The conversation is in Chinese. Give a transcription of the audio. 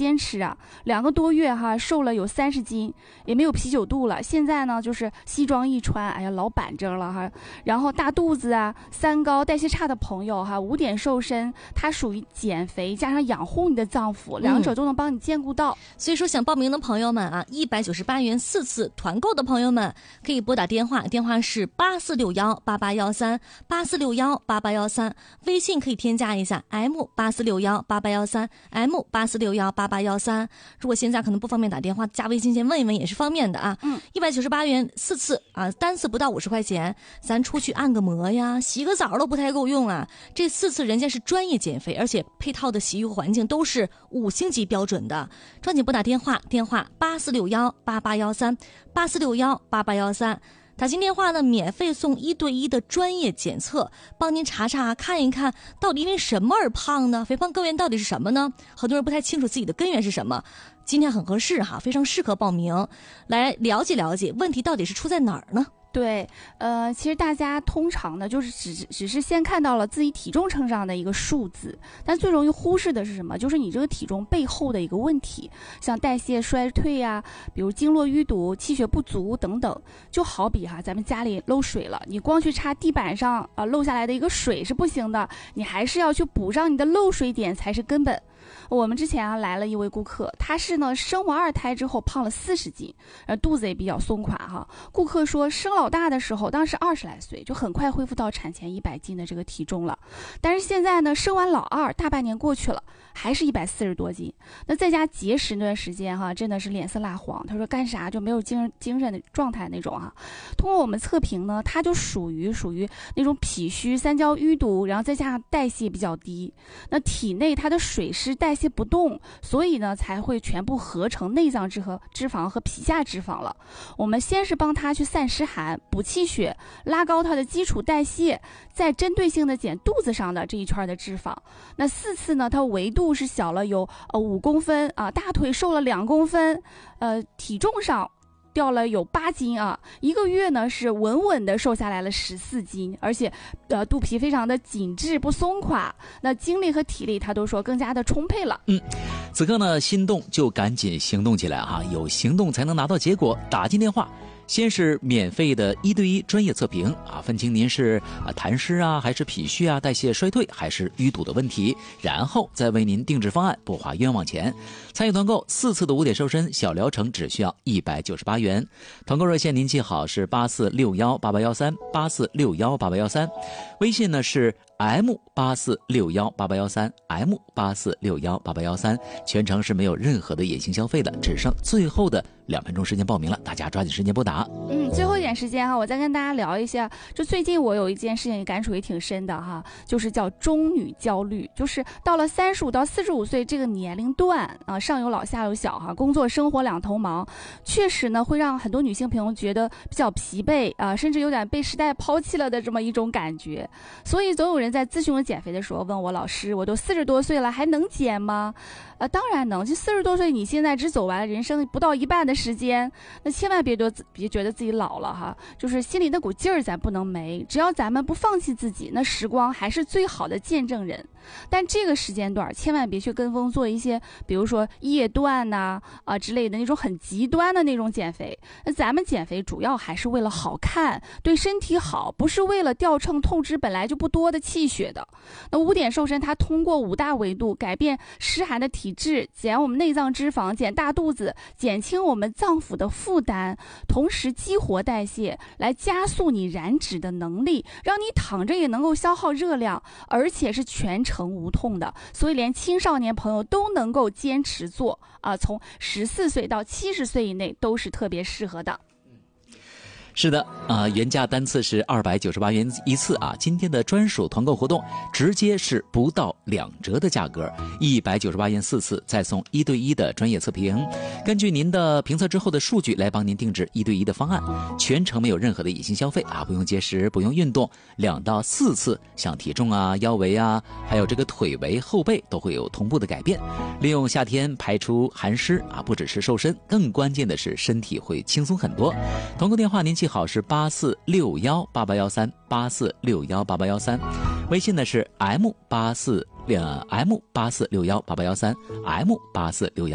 坚持啊，2个多月哈，瘦了有30斤，也没有啤酒肚了。现在呢，就是西装一穿，哎呀，老板正了哈。然后大肚子啊，三高、代谢差的朋友哈，5点瘦身，它属于减肥加上养护你的脏腑，两者都能帮你兼顾到。 所以说，想报名的朋友们啊，198元4次，团购的朋友们可以拨打电话，电话是84618813，84618813，微信可以添加一下 M84618813 M84618813。如果现在可能不方便打电话，加微信先问一问也是方便的啊。198元4次啊，单次不到50块钱，咱出去按个摩呀，洗个澡都不太够用啊。这4次人家是专业减肥，而且配套的洗浴环境都是5星级标准的。抓紧拨打电话84618813 84618813。打进电话呢，免费送1对1的专业检测，帮您查查看一看到底因为什么而胖呢？肥胖根源到底是什么呢？很多人不太清楚自己的根源是什么，今天很合适哈，非常适合报名来了解了解问题到底是出在哪儿呢？ 对，其实大家通常呢，就是只是先看到了自己体重秤上的一个数字，但最容易忽视的是什么？就是你这个体重背后的一个问题，像代谢衰退呀，比如经络淤堵、气血不足等等。就好比哈，咱们家里漏水了，你光去擦地板上漏下来的一个水是不行的，你还是要去补上你的漏水点才是根本。我们之前来了一位顾客，他是呢生完2胎之后胖了40斤，肚子也比较松垮哈。顾客说生老大的时候，当时20来岁，就很快恢复到产前100斤的这个体重了。但是现在呢，生完老2，大半年过去了，还是140多斤。那在家节食那段时间哈，真的是脸色蜡黄。他说干啥就没有精神的状态那种哈。通过我们测评呢，他就属于那种脾虚、三焦淤堵，然后再加上代谢比较低，那体内它的水湿代谢不动，所以呢才会全部合成内脏脂肪和皮下脂肪了。我们先是帮他去散湿寒、补气血、拉高他的基础代谢，再针对性的减肚子上的这一圈的脂肪。那4次呢，他维度是小了有5公分啊，大腿瘦了2公分，体重上掉了有8斤啊，1个月呢是稳稳的瘦下来了14斤，而且肚皮非常的紧致不松垮，那精力和体力他都说更加的充沛了。 此刻呢心动就赶紧行动起来哈，有行动才能拿到结果。打进电话，先是免费的1对1专业测评啊，分清您是痰湿啊，还是脾虚啊，代谢衰退，还是淤堵的问题，然后再为您定制方案，不花冤枉钱。参与团购4次的5点瘦身小疗程只需要198元。团购热线您记好是84618813 84618813，微信呢是M84618813 M84618813，全程是没有任何的隐形消费的，只剩最后的2分钟时间报名了，大家抓紧时间拨打。 最后一点时间哈，我再跟大家聊一下，就最近我有一件事情感触也挺深的哈，就是叫中女焦虑，就是到了35到45岁这个年龄段啊，上有老下有小哈，工作生活两头忙，确实呢会让很多女性朋友觉得比较疲惫啊，甚至有点被时代抛弃了的这么一种感觉。所以总有人在咨询我减肥的时候问我，老师，我都40多岁了还能减吗？当然能，就40多岁，你现在只走完了人生不到一半的时间，那千万别觉得自己老了哈，就是心里那股劲儿咱不能没，只要咱们不放弃自己，那时光还是最好的见证人。但这个时间段千万别去跟风做一些，比如说夜断呐之类的那种很极端的那种减肥。那咱们减肥主要还是为了好看，对身体好，不是为了掉秤透支本来就不多的气血的。那5点瘦身它通过5大维度改变湿寒的体质，减我们内脏脂肪，减大肚子，减轻我们脏腑的负担，同时激活代谢，来加速你燃脂的能力，让你躺着也能够消耗热量，而且是全程无痛的，所以连青少年朋友都能够坚持做从14岁到70岁以内都是特别适合的。 是的原价单次是298元一次啊，今天的专属团购活动直接是不到2折的价格，198元4次，再送1对1的专业测评，根据您的评测之后的数据来帮您定制1对1的方案，全程没有任何的隐形消费啊，不用节食，不用运动，2到4次，像体重啊、腰围啊，还有这个腿围、后背都会有同步的改变。利用夏天排出寒湿啊，不只是瘦身，更关键的是身体会轻松很多。团购电话您记好是84618813 84618813，微信呢是 M84618813 M84618813